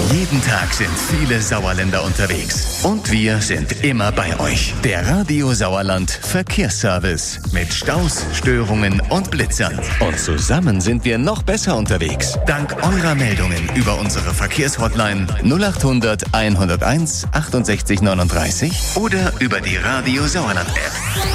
Jeden Tag sind viele Sauerländer unterwegs. Und wir sind immer bei euch. Der Radio Sauerland Verkehrsservice. Mit Staus, Störungen und Blitzern. Und zusammen sind wir noch besser unterwegs. Dank eurer Meldungen über unsere Verkehrshotline 0800 101 68 39 oder über die Radio Sauerland App.